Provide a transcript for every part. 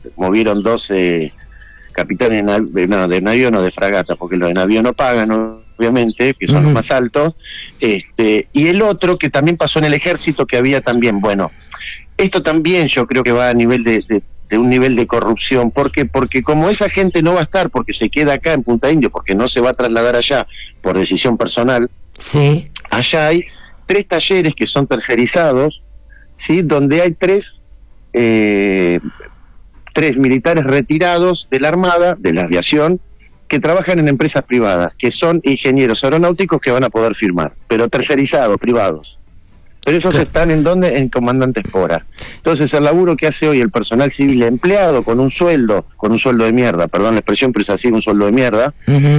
movieron 12 capitanes de navío, no de fragata, porque los de navío no pagan, obviamente, que son los más altos, y el otro que también pasó en el ejército, que había también, bueno, esto también yo creo que va a nivel de un nivel de corrupción. ¿Por qué? Porque como esa gente no va a estar, porque se queda acá en Punta Indio, porque no se va a trasladar allá por decisión personal, sí, allá hay 3 talleres que son tercerizados, ¿sí? Donde hay 3 militares retirados de la Armada, de la aviación, que trabajan en empresas privadas, que son ingenieros aeronáuticos que van a poder firmar, pero tercerizados, privados. Pero esos están ¿en dónde? En Comandante Espora. Entonces el laburo que hace hoy el personal civil empleado con un sueldo de mierda, perdón la expresión, pero es así, un sueldo de mierda,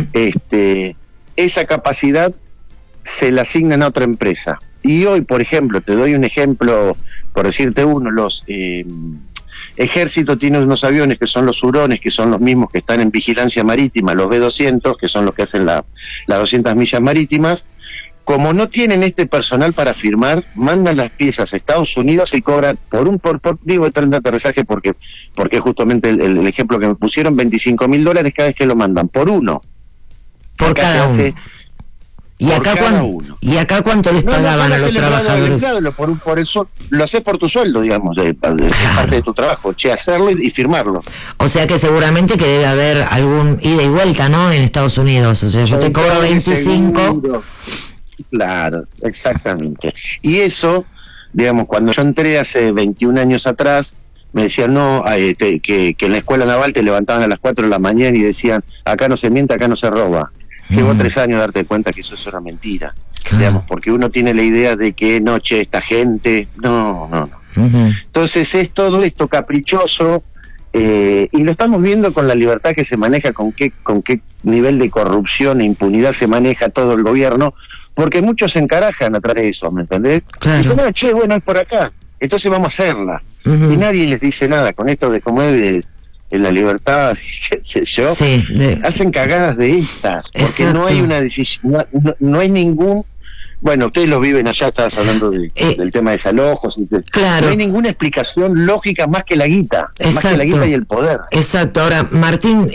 esa capacidad se la asignan a otra empresa. Y hoy, por ejemplo, te doy un ejemplo, por decirte uno, los Ejército tiene unos aviones que son los Hurones, que son los mismos que están en vigilancia marítima, los B-200, que son los que hacen las 200 millas marítimas. Como no tienen este personal para firmar, mandan las piezas a Estados Unidos y cobran digo el tren de aterrizaje porque justamente el ejemplo que me pusieron, $25.000 cada vez que lo mandan, por uno. Por acá cada uno. ¿Y acá cuánto les pagaban a los trabajadores? Lo haces por tu sueldo, digamos, de parte de tu trabajo, hacerlo y firmarlo. O sea que seguramente que debe haber algún ida y vuelta, ¿no? En Estados Unidos, o sea, yo te cobro 25... Seguro. Claro, exactamente. Y eso, digamos, cuando yo entré hace 21 años atrás, me decían, no, que en la escuela naval te levantaban a las 4 de la mañana y decían, acá no se miente, acá no se roba. Llevo 3 años a darte cuenta que eso es una mentira, digamos, porque uno tiene la idea de que, no, esta gente, no. Entonces es todo esto caprichoso, y lo estamos viendo con la libertad que se maneja, con qué nivel de corrupción e impunidad se maneja todo el gobierno, porque muchos se encarajan atrás de eso, ¿me entendés? Claro. Dicen, no, bueno, es por acá, entonces vamos a hacerla. Y nadie les dice nada con esto de cómo es de la libertad, qué sé yo. Sí, hacen cagadas de estas, porque exacto. No hay una decisión, no hay ningún... Bueno, ustedes lo viven allá, estabas hablando del tema de desalojos. Claro. No hay ninguna explicación lógica más que la guita, exacto. Más que la guita y el poder. Exacto. Ahora, Martín,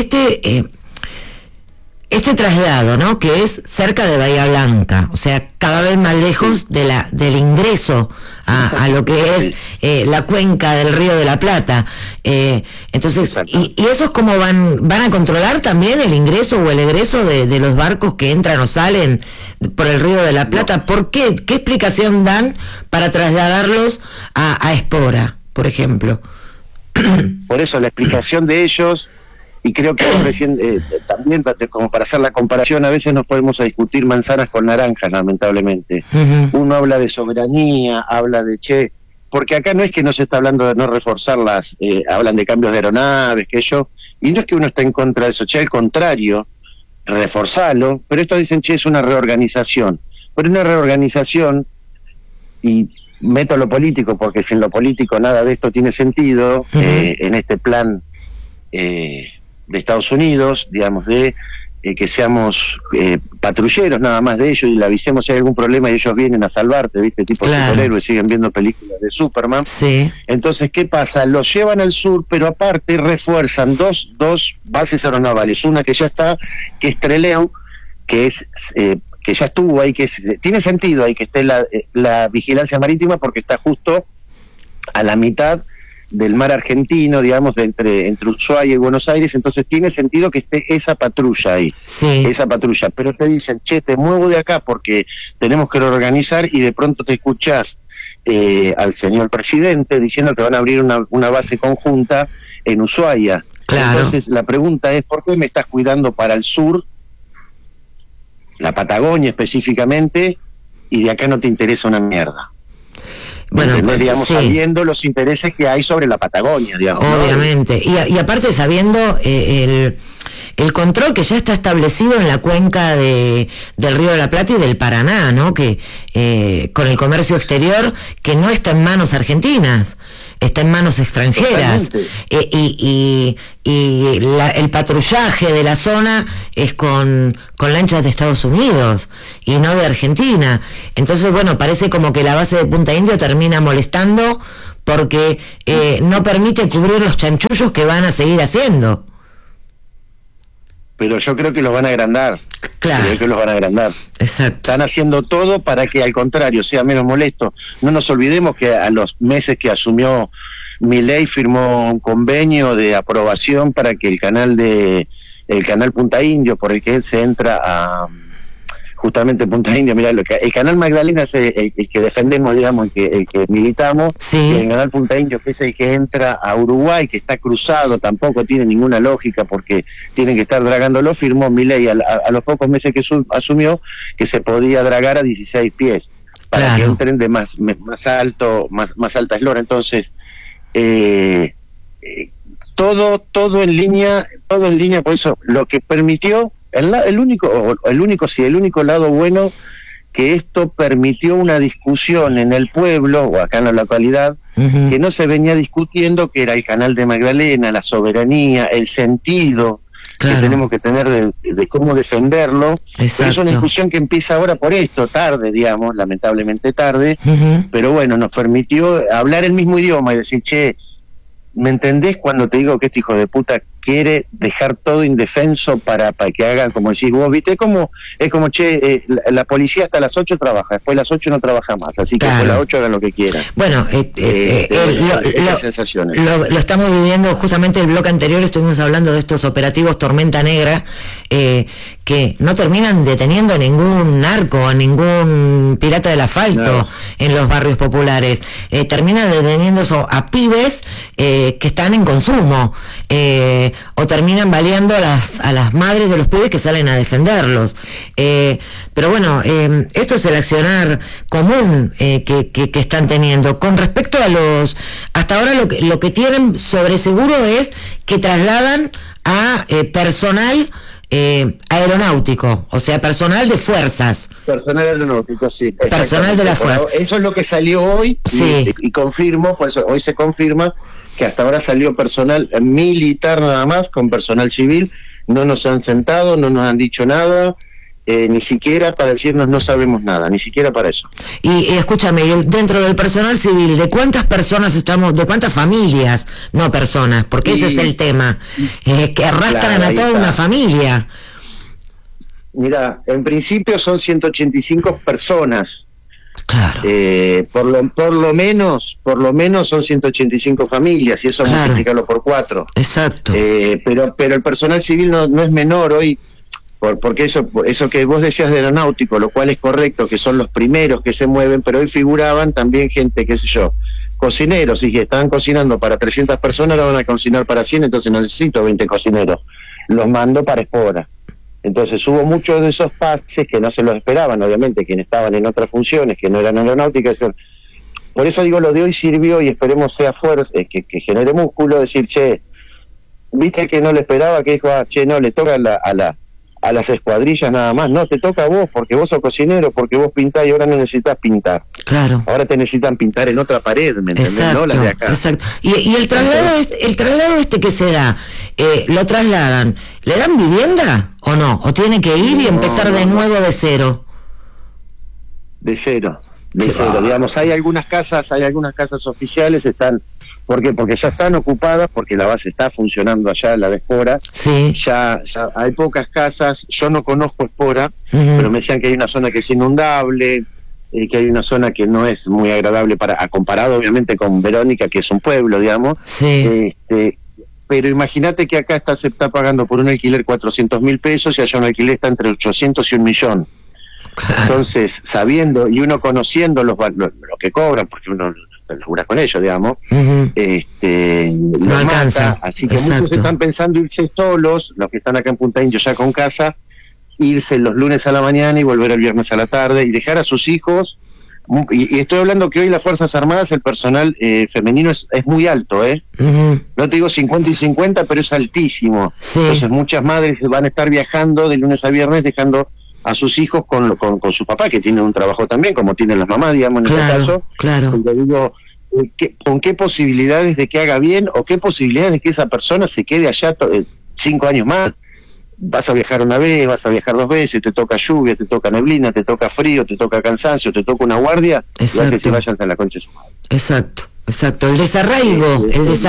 este traslado, ¿no? Que es cerca de Bahía Blanca, o sea, cada vez más lejos del ingreso a lo que es la cuenca del Río de la Plata. Entonces, y esos cómo van a controlar también el ingreso o el egreso de los barcos que entran o salen por el Río de la Plata. No. ¿Por qué? ¿Qué explicación dan para trasladarlos a Espora, por ejemplo? Por eso la explicación de ellos, y creo que recién también, como para hacer la comparación, a veces nos podemos discutir manzanas con naranjas, lamentablemente. Uno habla de soberanía, habla de porque acá no es que no se está hablando de no reforzarlas, hablan de cambios de aeronaves, y no es que uno está en contra de eso, al contrario, reforzarlo, pero estos dicen, es una reorganización. Pero una reorganización, y meto lo político, porque sin lo político nada de esto tiene sentido, en este plan de Estados Unidos, digamos, de que seamos patrulleros nada más de ellos y le avisemos si hay algún problema y ellos vienen a salvarte, ¿viste? Tipo superhéroes, siguen viendo películas de Superman. Sí. Entonces, ¿qué pasa? Los llevan al sur, pero aparte refuerzan dos bases aeronavales, una que ya está, que es Trelew, que ya estuvo ahí, tiene sentido ahí que esté la vigilancia marítima porque está justo a la mitad del mar argentino, digamos, entre Ushuaia y Buenos Aires, entonces tiene sentido que esté esa patrulla ahí, esa patrulla, pero te dicen, te muevo de acá porque tenemos que reorganizar, y de pronto te escuchás al señor presidente diciendo que van a abrir una base conjunta en Ushuaia. Claro. Entonces la pregunta es, ¿por qué me estás cuidando para el sur, la Patagonia específicamente, y de acá no te interesa una mierda? Bueno, digamos, sabiendo los intereses que hay sobre la Patagonia, digamos. Obviamente, ¿no? y aparte sabiendo el control que ya está establecido en la cuenca del Río de la Plata y del Paraná, ¿no? Que con el comercio exterior, que no está en manos argentinas, está en manos extranjeras, y el patrullaje de la zona es con lanchas de Estados Unidos y no de Argentina. Entonces, bueno, parece como que la base de Punta Indio termina molestando porque no permite cubrir los chanchullos que van a seguir haciendo. Pero yo creo que los van a agrandar. Claro. Creo que los van a agrandar. Exacto. Están haciendo todo para que al contrario sea menos molesto. No nos olvidemos que a los meses que asumió Milei firmó un convenio de aprobación para que el canal Punta Indio, por el que él se entra a justamente Punta Indio, mirá, el canal Magdalena es el que defendemos, digamos, el que militamos, sí. Y el canal Punta Indio, que es el que entra a Uruguay, que está cruzado, tampoco tiene ninguna lógica porque tienen que estar dragándolo, firmó Milei a los pocos meses que asumió que se podía dragar a 16 pies para claro. que entren de más alta eslora. Entonces todo en línea, por eso lo que permitió el único lado bueno, que esto permitió una discusión en el pueblo o acá en la localidad que no se venía discutiendo, que era el canal de Magdalena, la soberanía, el sentido que tenemos que tener de cómo defenderlo. Pero es una discusión que empieza ahora por esto, tarde, digamos, lamentablemente tarde, pero bueno, nos permitió hablar el mismo idioma y decir, che, ¿me entendés cuando te digo que este hijo de puta quiere dejar todo indefenso para que hagan, como decís vos, viste? Es como che, la policía hasta las 8 trabaja, después de las 8 no trabaja más, así que después de las 8 hagan lo que quieran. Bueno, esas sensaciones. Lo estamos viviendo, justamente el bloque anterior estuvimos hablando de estos operativos Tormenta Negra, que no terminan deteniendo a ningún narco, a ningún pirata del asfalto en los barrios populares, terminan deteniendo a pibes que están en consumo, o terminan baleando a las madres de los pibes que salen a defenderlos. Pero bueno, esto es el accionar común que están teniendo. Con respecto a hasta ahora lo que tienen sobre seguro es que trasladan a personal aeronáutico, o sea, personal de fuerzas. Personal aeronáutico, sí. Personal de las fuerzas. Eso es lo que salió hoy, sí. y confirmo, por eso hoy se confirma que hasta ahora salió personal militar nada más, con personal civil. No nos han sentado, no nos han dicho nada, ni siquiera para decirnos no sabemos nada, ni siquiera para eso. Y escúchame, dentro del personal civil, ¿de cuántas personas estamos, de cuántas familias, no personas, porque ese es el tema, que arrastran a toda una familia? Mira, en principio son 185 personas. Claro. Por lo menos son 185 familias, y eso multiplicarlo por 4. Exacto. Pero el personal civil no es menor hoy, porque eso que vos decías de aeronáutico, lo cual es correcto, que son los primeros que se mueven, pero hoy figuraban también gente, qué sé yo, cocineros, y que estaban cocinando para 300 personas, ahora van a cocinar para 100, entonces necesito 20 cocineros, los mando para Espora. Entonces hubo muchos de esos pases que no se los esperaban, obviamente, quienes estaban en otras funciones que no eran aeronáuticas. Por eso digo, lo de hoy sirvió, y esperemos sea fuerza, que genere músculo, decir, che, viste que no le esperaba, que dijo, che, no, le toca a las escuadrillas nada más, no, te toca a vos, porque vos sos cocinero, porque vos pintás, y ahora no necesitas pintar. Claro. Ahora te necesitan pintar en otra pared, ¿me entendés? Exacto, no la de acá. Exacto. Y el traslado que se da, lo trasladan, ¿le dan vivienda o no? ¿O tiene que ir y empezar de nuevo de cero? De cero, digamos, hay algunas casas oficiales, están, ¿por qué? Porque ya están ocupadas, porque la base está funcionando allá, la de Espora. Sí. Ya hay pocas casas, yo no conozco Espora, pero me decían que hay una zona que es inundable, que hay una zona que no es muy agradable comparado obviamente con Verónica, que es un pueblo, digamos. Sí. Pero imagínate que acá se está pagando por un alquiler 400.000 pesos, y allá un alquiler está entre 800 y 1.000.000. Claro. Entonces, sabiendo y uno conociendo lo que cobran, porque uno labura con ellos, digamos, no alcanza. Mata, así que muchos están pensando irse solos, los que están acá en Punta Indio ya con casa, irse los lunes a la mañana y volver el viernes a la tarde, y dejar a sus hijos. Y estoy hablando que hoy las Fuerzas Armadas, el personal femenino es muy alto, no te digo 50 y 50, pero es altísimo. Sí. Entonces muchas madres van a estar viajando de lunes a viernes, dejando a sus hijos con su papá, que tiene un trabajo también, como tienen las mamás, digamos, en este caso. Claro. Porque digo, ¿con qué posibilidades de que haga bien, o qué posibilidades de que esa persona se quede allá 5 años más? Vas a viajar una vez, vas a viajar 2 veces, te toca lluvia, te toca neblina, te toca frío, te toca cansancio, te toca una guardia, y que se vayan a la concha de su madre. Exacto. exacto, el desarraigo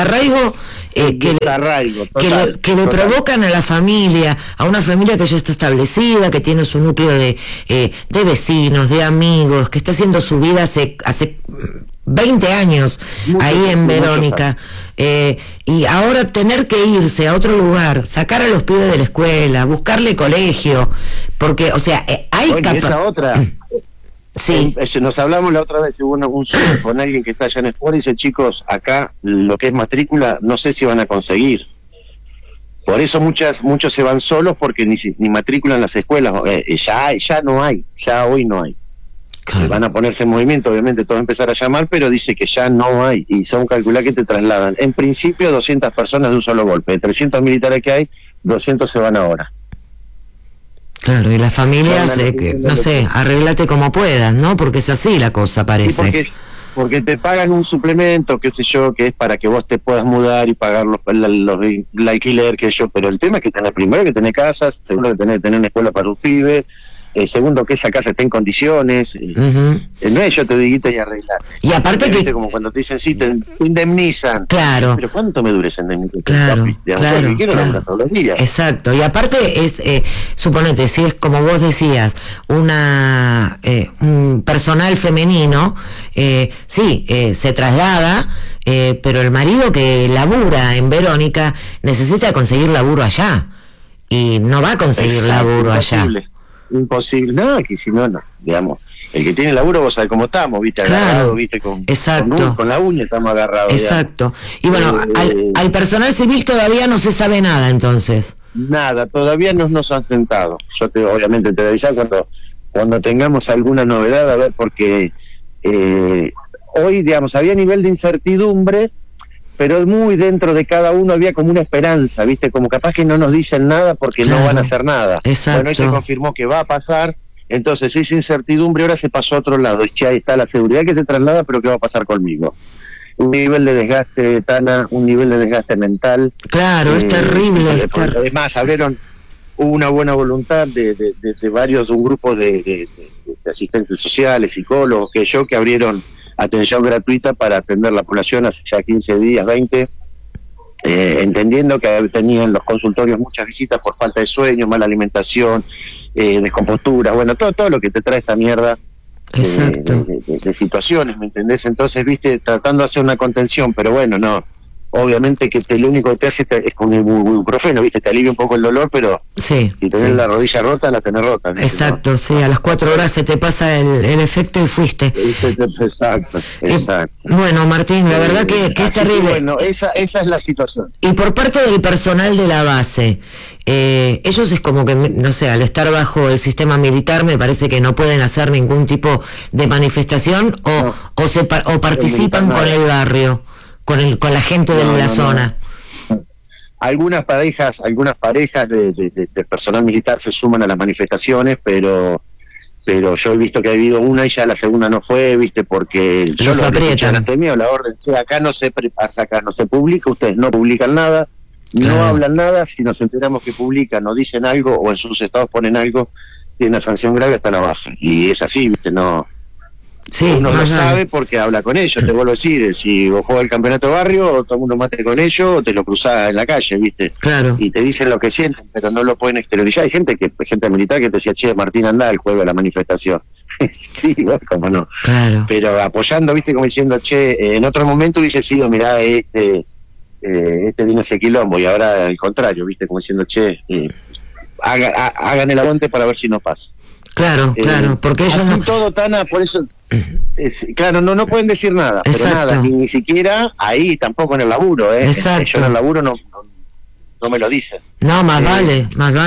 que le provocan a la familia, a una familia que ya está establecida, que tiene su núcleo de vecinos, de amigos, que está haciendo su vida hace 20 años ahí en Verónica, y ahora tener que irse a otro lugar, sacar a los pibes de la escuela, buscarle colegio, porque, o sea, hay esa otra. Sí. Nos hablamos la otra vez, hubo un Zoom con alguien que está allá en Sport y dice, chicos, acá lo que es matrícula no sé si van a conseguir. Por eso muchos se van solos porque ni matrícula en las escuelas, ya no hay, ya hoy no hay. Claro. Van a ponerse en movimiento, obviamente todo va a empezar a llamar, pero dice que ya no hay, y son calcular que te trasladan. En principio 200 personas de un solo golpe, de 300 militares que hay, 200 se van ahora. Claro, y las familias, no sé, arréglate como puedas, ¿no? Porque es así la cosa, parece. Sí, porque te pagan un suplemento, qué sé yo, que es para que vos te puedas mudar y pagar el alquiler, que yo, pero el tema es que primero que tenés casas, segundo que tenés que tener una escuela para tus pibes, segundo que esa casa esté en condiciones, no es yo te digo y arreglar. Y aparte que como cuando te dicen sí, te indemnizan. Claro. Pero ¿cuánto me dura esa indemnización? Claro, claro, quiero laburar todos los días. Exacto. Y aparte es, suponete, si es como vos decías, un personal femenino, se traslada, pero el marido que labura en Verónica necesita conseguir laburo allá. Y no va a conseguir laburo imposible. Allá. Imposible, no, que si no, digamos, el que tiene laburo vos sabés cómo estamos, viste, agarrado, viste, con la uña estamos agarrados. Exacto. Digamos. Y bueno, al personal civil todavía no se sabe nada, entonces. Nada, todavía no nos han sentado. Yo obviamente te voy a avisar cuando tengamos alguna novedad, a ver, porque hoy, digamos, había nivel de incertidumbre, pero muy dentro de cada uno había como una esperanza, ¿viste? Como capaz que no nos dicen nada porque no van a hacer nada. Exacto. Bueno, hoy se confirmó que va a pasar, entonces esa incertidumbre ahora se pasó a otro lado. Y ahí está la seguridad que se traslada, pero ¿qué va a pasar conmigo? Un nivel de desgaste, Tana, un nivel de desgaste mental. Claro, es terrible. Además, hubo una buena voluntad de varios, un grupo de asistentes sociales, psicólogos, que abrieron atención gratuita para atender la población hace ya 15 días, 20, entendiendo que tenían los consultorios muchas visitas por falta de sueño, mala alimentación, descompostura, bueno, todo lo que te trae esta mierda de situaciones, ¿me entendés? Entonces, viste, tratando de hacer una contención, pero bueno, no, obviamente que lo único que te hace es con el ibuprofeno, viste, te alivia un poco el dolor, pero si tenés la rodilla rota, la tenés rota, ¿viste? Exacto, ¿no? A las 4 horas se te pasa el efecto y fuiste. Exacto. Bueno, Martín, la verdad que es terrible. Que bueno, esa es la situación. Y por parte del personal de la base, ellos es como que, no sé, al estar bajo el sistema militar me parece que no pueden hacer ningún tipo de manifestación o participan con el barrio. Con la gente de la zona. Algunas parejas de personal militar se suman a las manifestaciones, pero yo he visto que ha habido una y ya la segunda no fue, viste, porque yo lo aprietan. La orden, acá no se publica, ustedes no publican nada, no hablan nada, si nos enteramos que publican o dicen algo o en sus estados ponen algo, tiene una sanción grave hasta la baja. Y es así, viste, no. Sí, uno lo sabe porque habla con ellos, te vuelvo a decir, si vos juegas el campeonato de barrio, o todo el mundo mate con ellos, o te lo cruzás en la calle, ¿viste? Claro. Y te dicen lo que sienten, pero no lo pueden exteriorizar. Hay gente militar que te decía, che, Martín, andá el jueves a la manifestación. Sí, bueno, cómo no. Claro. Pero apoyando, ¿viste? Como diciendo, che, en otro momento hubiese sido, mirá, este vino ese quilombo, y ahora al contrario, ¿viste? Como diciendo, che, hagan el aguante para ver si no pasa. Claro, porque ellos así todo, Tana, por eso claro, no pueden decir nada. Exacto. Pero nada, ni siquiera ahí tampoco en el laburo, Exacto. Yo en el laburo no me lo dicen. No, más vale.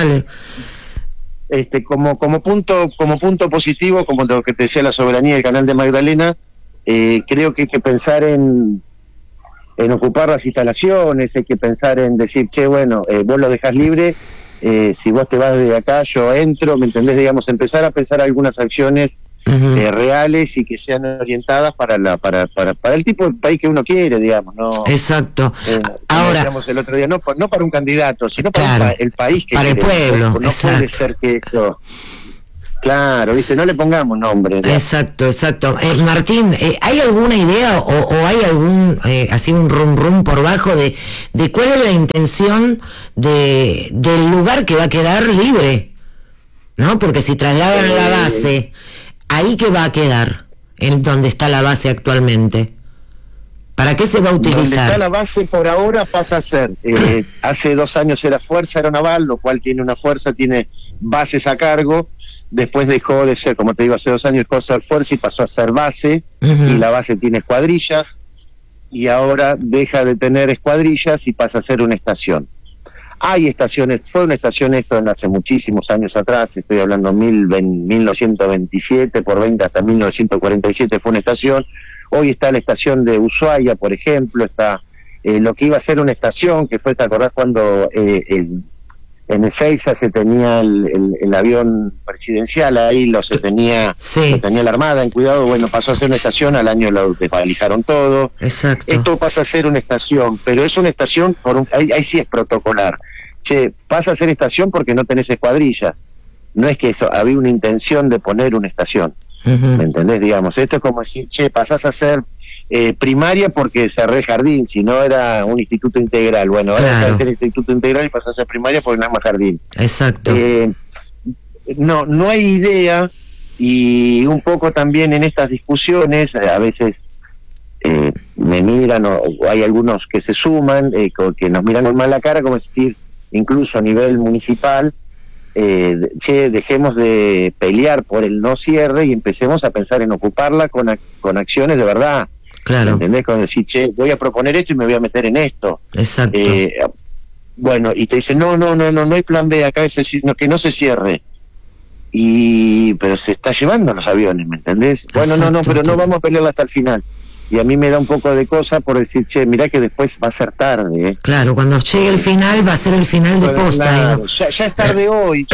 Como punto positivo, como lo que te decía la soberanía del canal de Magdalena, creo que hay que pensar en ocupar las instalaciones, hay que pensar en decir, che, bueno, vos lo dejás libre, si vos te vas de acá, yo entro, ¿me entendés? Digamos, empezar a pensar algunas acciones reales y que sean orientadas para el tipo de país que uno quiere, digamos, ¿no? Exacto. Ahora, decíamos el otro día, no para un candidato, sino para el país que para quiere. el pueblo. No puede ser que esto... Claro, viste, no le pongamos nombre. Exacto, exacto. Martín, ¿hay alguna idea o hay algún, así un rum por bajo de cuál es la intención del lugar que va a quedar libre? ¿No? Porque si trasladan la base, ¿ahí qué va a quedar? En donde está la base actualmente. ¿Para qué se va a utilizar? Donde está la base por ahora pasa a ser, hace 2 años era Fuerza Aeronaval, lo cual tiene una fuerza, tiene bases a cargo. Después dejó de ser, como te digo, hace 2 años dejó de ser Fuerza y pasó a ser base, y la base tiene escuadrillas, y ahora deja de tener escuadrillas y pasa a ser una estación. Hay estaciones, fue una estación esto hace muchísimos años atrás, estoy hablando 1927, por 20 hasta 1947 fue una estación. Hoy está la estación de Ushuaia, por ejemplo, está lo que iba a ser una estación, que fue, ¿te acordás cuando en Ezeiza se tenía el avión presidencial, ahí se tenía la Armada en cuidado? Bueno, pasó a ser una estación, al año lo desvalijaron todo. Exacto. Esto pasa a ser una estación, pero es una estación, ahí sí es protocolar. Che, pasa a ser estación porque no tenés escuadrillas. No es que eso, había una intención de poner una estación. ¿Me entendés? Digamos, esto es como decir, che, pasás a ser primaria porque cerré el jardín, si no era un instituto integral. Bueno, ahora claro, pasás a ser instituto integral y pasás a ser primaria porque no es más jardín. Exacto. No hay idea, y un poco también en estas discusiones, a veces me miran, o hay algunos que se suman, que nos miran con mala cara, como decir, incluso a nivel municipal, che, dejemos de pelear por el no cierre y empecemos a pensar en ocuparla con acciones de verdad. Claro. ¿Entendés? Con decir, che, voy a proponer esto y me voy a meter en esto. Exacto. Bueno, y te dicen, no hay plan B acá, que no se cierre. Pero se está llevando los aviones, ¿me entendés? Bueno, exacto, pero no vamos a pelearla hasta el final. Y a mí me da un poco de cosa por decir, che, mirá que después va a ser tarde. Claro, cuando llegue el final va a ser el final de posta. Claro, ya es tarde hoy,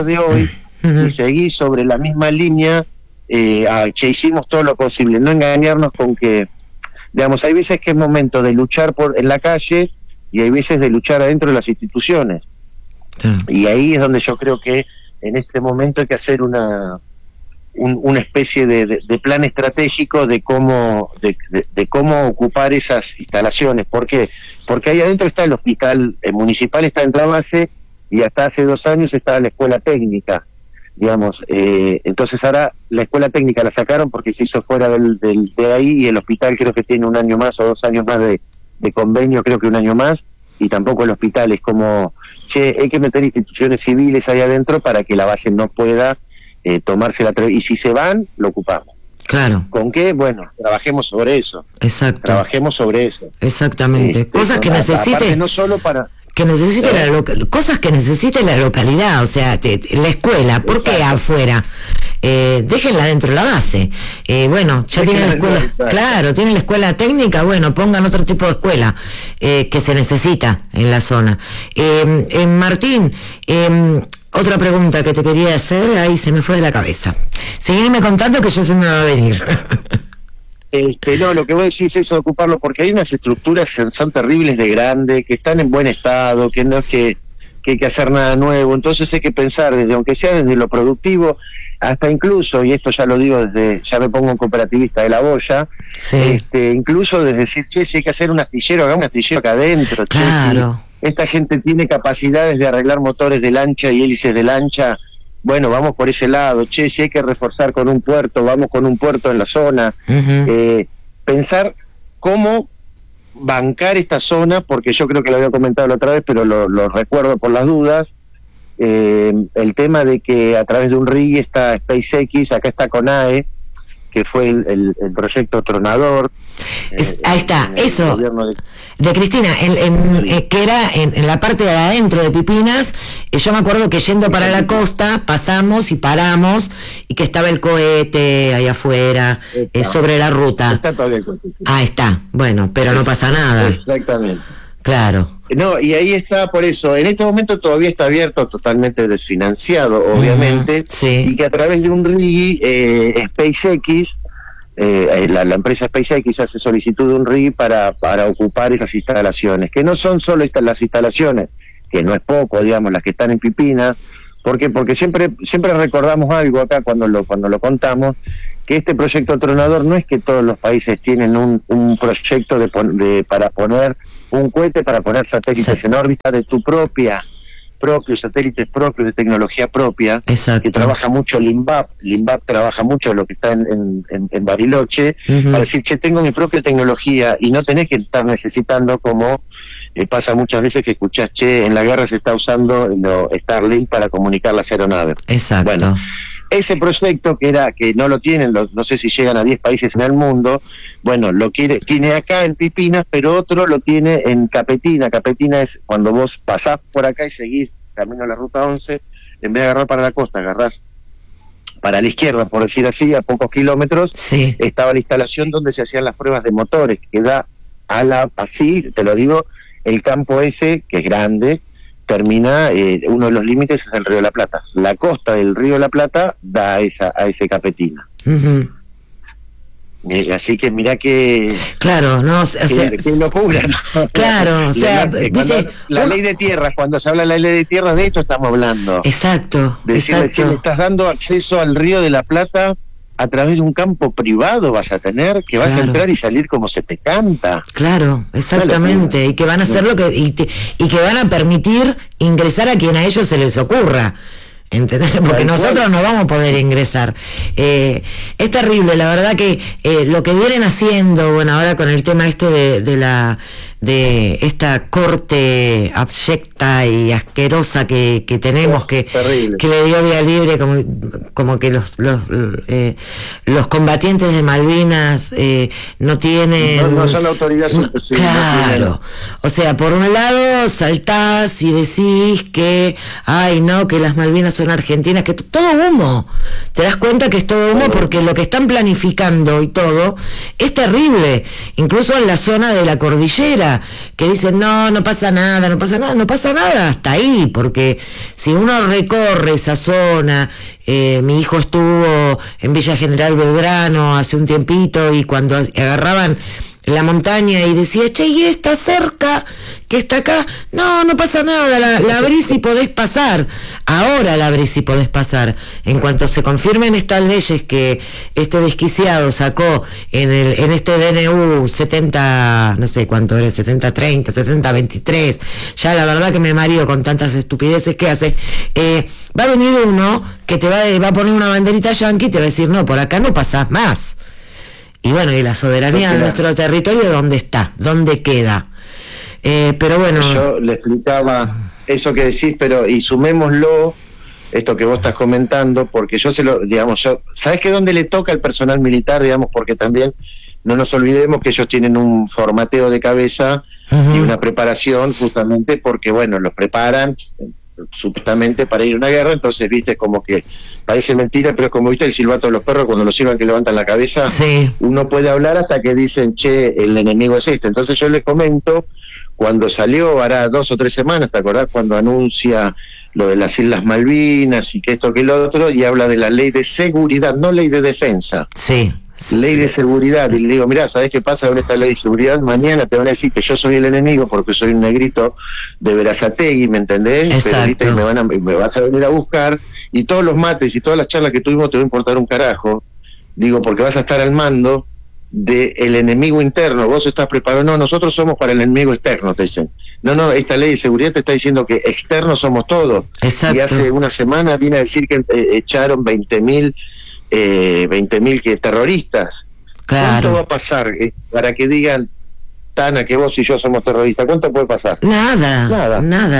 y seguí sobre la misma línea. Che, hicimos todo lo posible, no engañarnos con que, digamos, hay veces que es momento de luchar en la calle y hay veces de luchar adentro de las instituciones. Y ahí es donde yo creo que en este momento hay que hacer una especie de plan estratégico de cómo ocupar esas instalaciones. ¿Por qué? Porque ahí adentro está el hospital municipal, está en la base, y hasta hace 2 años estaba la escuela técnica, digamos. Entonces ahora la escuela técnica la sacaron porque se hizo fuera de ahí, y el hospital creo que tiene 1 año más o 2 años más de convenio, creo que 1 año más, y tampoco el hospital. Es como, che, hay que meter instituciones civiles ahí adentro para que la base no pueda tomarse y si se van, lo ocupamos. Claro. ¿Con qué? Bueno, trabajemos sobre eso. Exacto. Trabajemos sobre eso. Exactamente. Cosas que necesite. No solo para. Que necesite cosas que necesite la localidad, o sea, la escuela. ¿Por qué afuera? Déjenla dentro de la base. Bueno, ya tienen la escuela. Claro, tienen la escuela técnica. Bueno, pongan otro tipo de escuela que se necesita en la zona. Martín, otra pregunta que te quería hacer, ahí se me fue de la cabeza. Seguirme contando que ya se me va a venir. No, lo que voy a decir es eso, de ocuparlo, porque hay unas estructuras que son terribles de grande, que están en buen estado, que no es que hay que hacer nada nuevo. Entonces hay que pensar, aunque sea desde lo productivo, hasta incluso, y esto ya lo digo ya me pongo un cooperativista de la boya, incluso desde decir, che, si hay que hacer un astillero, haga un astillero acá adentro. Claro. Che, si esta gente tiene capacidades de arreglar motores de lancha y hélices de lancha, bueno, vamos por ese lado. Che, si hay que reforzar con un puerto, vamos con un puerto en la zona. Pensar cómo bancar esta zona, porque yo creo que lo había comentado la otra vez, pero lo recuerdo por las dudas. El tema de que a través de un RIG está SpaceX, acá está CONAE, que fue el proyecto Tronador. Ahí está, eso, de Cristina, que era en la parte de adentro de Pipinas. Yo me acuerdo que yendo para la costa, pasamos y paramos, y que estaba el cohete ahí afuera, sobre la ruta. Está todavía el cohete. Ah, está, bueno, pero no pasa nada. Exactamente. Claro. No, y ahí está, por eso, en este momento todavía está abierto, totalmente desfinanciado, obviamente, y que a través de un RIGI, SpaceX, la empresa SpaceX hace solicitud de un RIGI para ocupar esas instalaciones, que no son solo las instalaciones, que no es poco, digamos, las que están en Pipinas, ¿Por qué? Porque siempre recordamos algo acá cuando lo contamos, que este proyecto tronador no es que todos los países tienen un proyecto para poner un cohete, para poner satélites en órbita de tu propios satélites propios, de tecnología propia. Exacto. Que trabaja mucho Limbap trabaja mucho lo que está en Bariloche, para decir, che, tengo mi propia tecnología, y no tenés que estar necesitando, como pasa muchas veces que escuchás, che, en la guerra se está usando Starlink para comunicar las aeronaves. Exacto. Bueno, ese proyecto que no lo tienen, no sé si llegan a 10 países en el mundo, bueno, tiene acá en Pipinas, pero otro lo tiene en Capetina. Capetina es cuando vos pasás por acá y seguís camino a la ruta 11, en vez de agarrar para la costa, agarrás para la izquierda, por decir así, a pocos kilómetros, sí, estaba la instalación donde se hacían las pruebas de motores, que da así, te lo digo, el campo ese, que es grande, termina, uno de los límites es el Río de la Plata. La costa del Río de la Plata da a ese Capetina. Así que mirá que... Claro, no, o sea, qué locura, ¿no? Claro, o sea, dice... La ley de tierras, cuando se habla de la ley de tierras, de esto estamos hablando. Exacto, decirle, exacto. Che, le estás dando acceso al Río de la Plata a través de un campo privado, vas a tener, que vas a entrar y salir como se te canta. Claro, exactamente, y que van a hacer lo que y que van a permitir ingresar a quien a ellos se les ocurra. ¿Entendés? Porque nosotros no vamos a poder ingresar. Es terrible, la verdad que lo que vienen haciendo, bueno, ahora con el tema de esta corte abyecta y asquerosa que tenemos, que le dio vía libre, como que los combatientes de Malvinas no tienen... No son autoridades. Claro, o sea, por un lado saltás y decís que, ay no, que las Malvinas son argentinas, que todo humo, te das cuenta que es todo humo, porque lo que están planificando y todo es terrible, incluso en la zona de la cordillera, que dicen no pasa nada hasta ahí, porque si uno recorre esa zona, mi hijo estuvo en Villa General Belgrano hace un tiempito, y cuando agarraban la montaña y decía, che, y está cerca, que está acá, no pasa nada, la abrís y podés pasar, ahora la abrís y podés pasar. En cuanto se confirmen estas leyes que este desquiciado sacó en este DNU 70, no sé cuánto era, 70-30, 70-23, ya la verdad que me mario con tantas estupideces que hace, va a venir uno que te va a poner una banderita yanqui y te va a decir, no, por acá no pasás más. Y bueno, y la soberanía de nuestro territorio, ¿dónde está? ¿Dónde queda? Pero bueno... Yo le explicaba eso que decís, pero y sumémoslo, esto que vos estás comentando, porque ¿sabés que dónde le toca al personal militar, digamos? Porque también no nos olvidemos que ellos tienen un formateo de cabeza y una preparación, justamente porque, bueno, los preparan supuestamente para ir a una guerra, entonces, viste, como que parece mentira, pero es como, viste, el silbato de los perros cuando los silban que levantan la cabeza, uno puede hablar hasta que dicen, che, el enemigo es este. Entonces yo les comento, cuando salió, hará 2 o 3 semanas, ¿te acordás? Cuando anuncia lo de las Islas Malvinas y que esto que lo otro, y habla de la ley de seguridad, no ley de defensa. Ley de seguridad, y le digo, mirá, ¿sabés qué pasa con esta ley de seguridad? Mañana te van a decir que yo soy el enemigo porque soy un negrito de Berazategui, ¿me entendés? Exacto. Pero ¿viste? me vas a venir a buscar, y todos los mates y todas las charlas que tuvimos te va a importar un carajo, digo, porque vas a estar al mando del enemigo interno. Vos estás preparado, no, nosotros somos para el enemigo externo, te dicen. No, esta ley de seguridad te está diciendo que externos somos todos. Exacto. Y hace una semana vine a decir que echaron 20.000 terroristas. Claro. ¿Cuánto va a pasar para que digan, Tana, que vos y yo somos terroristas? ¿Cuánto puede pasar? Nada.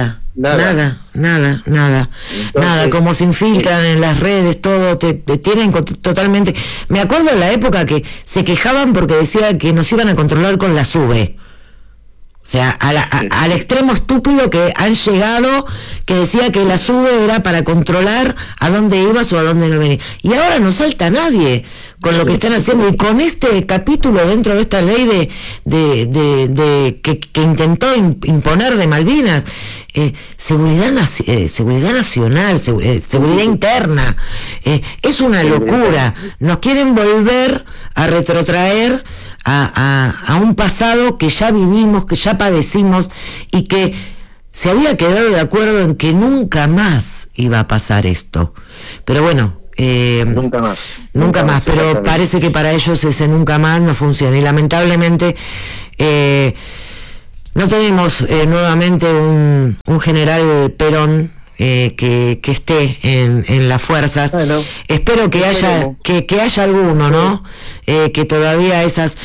Entonces, como se infiltran en las redes, todo, te tienen totalmente... Me acuerdo de la época que se quejaban porque decían que nos iban a controlar con la SUBE. O sea, al extremo estúpido que han llegado, que decía que la SUBE era para controlar a dónde ibas o a dónde no venías. Y ahora no salta nadie con lo que están haciendo. Y con este capítulo dentro de esta ley que intentó imponer de Malvinas, seguridad nacional, seguridad interna, es una locura. Nos quieren volver a retrotraer a un pasado que ya vivimos, que ya padecimos, y que se había quedado de acuerdo en que nunca más iba a pasar esto. Pero bueno, nunca más, pero parece que para ellos ese nunca más no funciona, y lamentablemente no tenemos nuevamente un general Perón que esté en las fuerzas. Bueno, espero que haya alguno, ¿no? Que todavía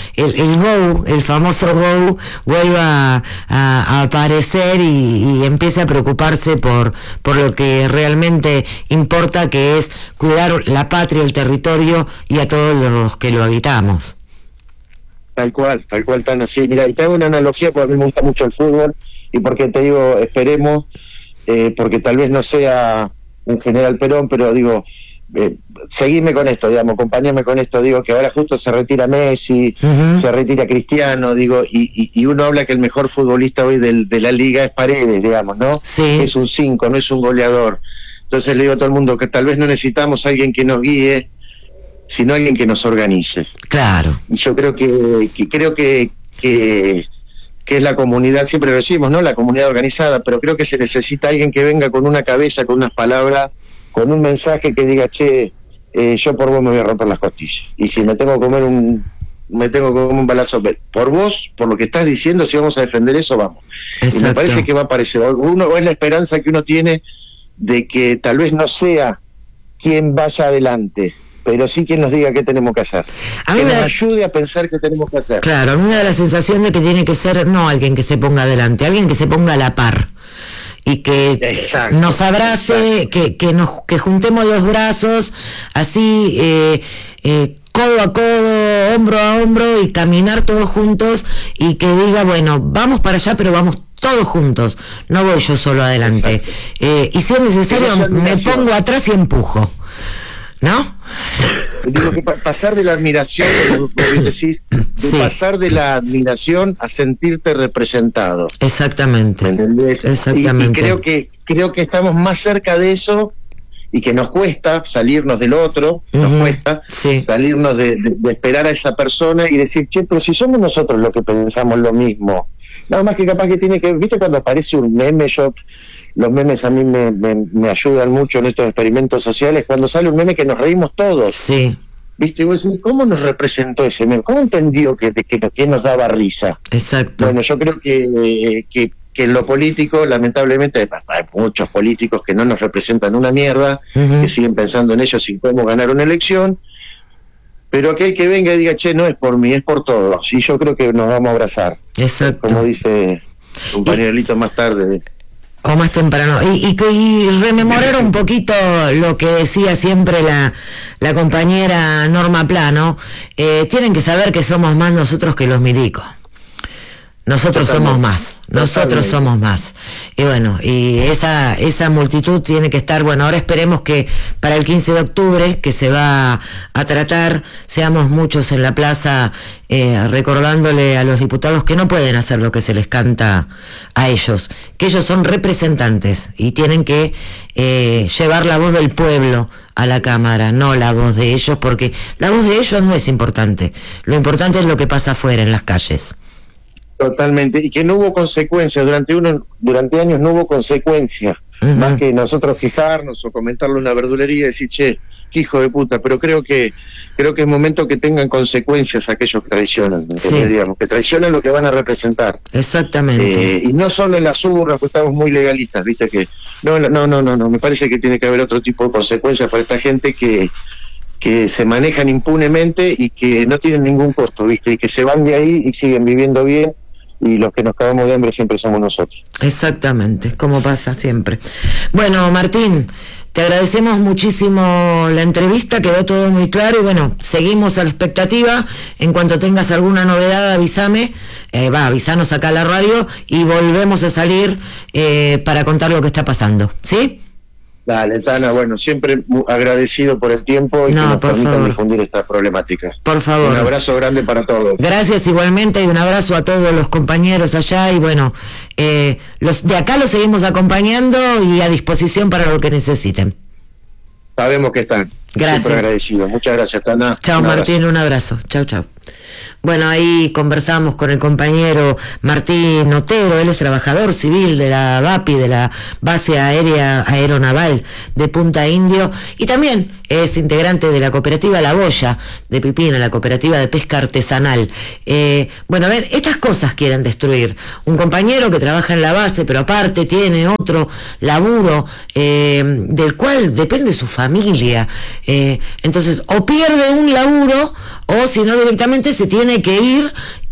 el famoso GO vuelva a aparecer y empiece a preocuparse por lo que realmente importa, que es cuidar la patria, el territorio y a todos los que lo habitamos. Tal cual, tan así. Mira, y te hago una analogía, porque a mí me gusta mucho el fútbol, y porque te digo, esperemos, porque tal vez no sea un general Perón, pero digo, seguime con esto, digamos, acompañame con esto, digo, que ahora justo se retira Messi, se retira Cristiano, digo, y uno habla que el mejor futbolista hoy de la liga es Paredes, digamos, ¿no? Sí. Es un 5, no es un goleador. Entonces le digo a todo el mundo que tal vez no necesitamos a alguien que nos guíe, sino alguien que nos organice. Claro. Y yo creo que es la comunidad, siempre lo decimos, ¿no? La comunidad organizada, pero creo que se necesita alguien que venga con una cabeza, con unas palabras, con un mensaje que diga, che, yo por vos me voy a romper las costillas. Y si me tengo que comer un balazo, por vos, por lo que estás diciendo, si vamos a defender eso, vamos. Exacto. Y me parece que va a aparecer o es la esperanza que uno tiene de que tal vez no sea quien vaya adelante, pero sí quien nos diga qué tenemos que hacer, que nos ayude a pensar qué tenemos que hacer. Claro, a mí me da la sensación de que tiene que ser no alguien que se ponga adelante, alguien que se ponga a la par y que nos abrace, que juntemos los brazos así, codo a codo, hombro a hombro, y caminar todos juntos, y que diga, bueno, vamos para allá, pero vamos todos juntos, no voy yo solo adelante, y si es necesario me pongo atrás y empujo, ¿no? Digo que pasar de la admiración, como decís, pasar de la admiración a sentirte representado. Exactamente. ¿Me entendés? Exactamente. Y creo que estamos más cerca de eso, y que nos cuesta salirnos del otro, nos cuesta salirnos de esperar a esa persona y decir, che, pero si somos nosotros los que pensamos lo mismo. Nada más que capaz que tiene que, viste, cuando aparece un meme, los memes a mí me ayudan mucho en estos experimentos sociales, cuando sale un meme que nos reímos todos. Sí. ¿Viste? Y vos decís, ¿cómo nos representó ese meme? ¿Cómo entendió que nos daba risa? Exacto. Bueno, yo creo que en lo político, lamentablemente, hay muchos políticos que no nos representan una mierda, que siguen pensando en ellos sin cómo ganar una elección, pero aquel que venga y diga, che, no es por mí, es por todos, y yo creo que nos vamos a abrazar. Exacto. Como dice un compañerito más tarde. O más temprano. Y rememorar un poquito lo que decía siempre la compañera Norma Plano, tienen que saber que somos más nosotros que los milicos. Nosotros somos más, nosotros somos más. Y bueno, y esa multitud tiene que estar, bueno, ahora esperemos que para el 15 de octubre, que se va a tratar, seamos muchos en la plaza recordándole a los diputados que no pueden hacer lo que se les canta a ellos, que ellos son representantes y tienen que llevar la voz del pueblo a la Cámara, no la voz de ellos, porque la voz de ellos no es importante, lo importante es lo que pasa afuera en las calles. Totalmente, y que no hubo consecuencias, durante años no hubo consecuencias, más que nosotros quejarnos o comentarle una verdulería y decir, che, qué hijo de puta, pero creo que es momento que tengan consecuencias aquellos que traicionan, digamos, que traicionan lo que van a representar. Exactamente. Y no solo en las urnas, pues estamos muy legalistas, viste que, no, me parece que tiene que haber otro tipo de consecuencias para esta gente que se manejan impunemente y que no tienen ningún costo, viste, y que se van de ahí y siguen viviendo bien, y los que nos cagamos de hambre siempre somos nosotros. Exactamente, como pasa siempre. Bueno, Martín, te agradecemos muchísimo la entrevista, quedó todo muy claro y bueno, seguimos a la expectativa. En cuanto tengas alguna novedad, avísame, avísanos acá a la radio y volvemos a salir para contar lo que está pasando, ¿sí? Dale, Tana, bueno, siempre agradecido por el tiempo y que nos permitan difundir esta problemática. Por favor. Un abrazo grande para todos. Gracias igualmente y un abrazo a todos los compañeros allá y bueno, los de acá los seguimos acompañando y a disposición para lo que necesiten. Sabemos que están. Gracias. Siempre agradecido. Muchas gracias, Tana. Chao, Martín, un abrazo. Chao. Bueno, ahí conversamos con el compañero Martín Otero, él es trabajador civil de la BAPI, de la Base Aérea Aeronaval de Punta Indio, y también es integrante de la cooperativa La Boya de Pipina, la cooperativa de pesca artesanal. Bueno, a ver, estas cosas quieren destruir. Un compañero que trabaja en la base, pero aparte tiene otro laburo del cual depende su familia. Entonces, o pierde un laburo, o si no directamente se tiene que ir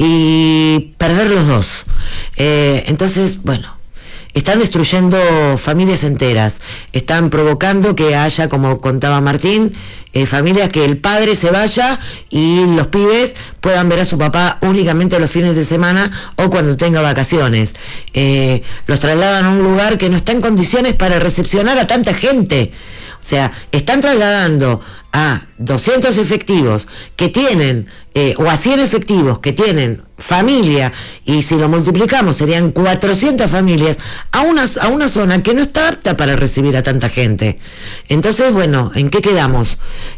y perder los dos. Entonces, bueno, están destruyendo familias enteras, están provocando que haya, como contaba Martín, familias que el padre se vaya y los pibes puedan ver a su papá únicamente los fines de semana o cuando tenga vacaciones. Los trasladan a un lugar que no está en condiciones para recepcionar a tanta gente. O sea, están trasladando a 200 efectivos que tienen, o a 100 efectivos que tienen familia, y si lo multiplicamos serían 400 familias, a una zona que no está apta para recibir a tanta gente. Entonces, bueno, ¿en qué quedamos?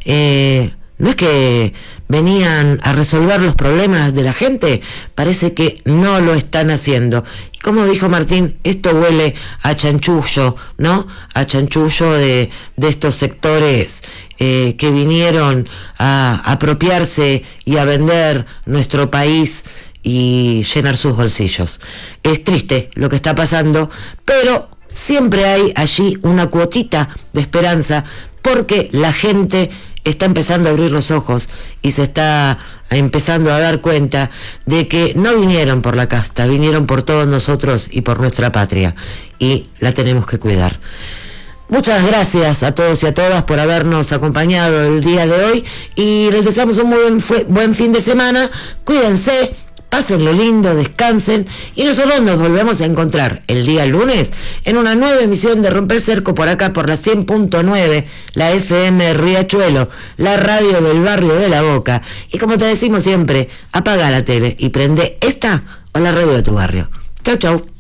No es que venían a resolver los problemas de la gente, parece que no lo están haciendo. Y como dijo Martín, esto huele a chanchullo, ¿no? A chanchullo de estos sectores que vinieron a apropiarse y a vender nuestro país y llenar sus bolsillos. Es triste lo que está pasando, pero siempre hay allí una cuotita de esperanza, porque la gente está empezando a abrir los ojos y se está empezando a dar cuenta de que no vinieron por la casta, vinieron por todos nosotros y por nuestra patria, y la tenemos que cuidar. Muchas gracias a todos y a todas por habernos acompañado el día de hoy, y les deseamos un muy buen fin de semana. Cuídense, pásenlo lindo, descansen, y nosotros nos volvemos a encontrar el día lunes en una nueva emisión de Romper Cerco, por acá por la 100.9, la FM Riachuelo, la radio del barrio de La Boca. Y como te decimos siempre, apaga la tele y prende esta o la radio de tu barrio. Chau, chau.